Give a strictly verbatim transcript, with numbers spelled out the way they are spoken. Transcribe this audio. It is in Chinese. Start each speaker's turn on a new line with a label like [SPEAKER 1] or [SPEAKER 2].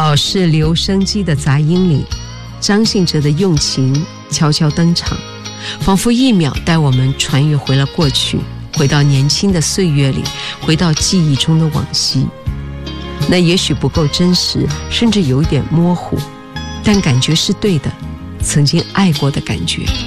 [SPEAKER 1] 老式留声机的杂音里，张信哲的用情悄悄登场，仿佛一秒带我们穿越回了过去，回到年轻的岁月里，回到记忆中的往昔。那也许不够真实，甚至有一点模糊，但感觉是对的，曾经爱过的感觉。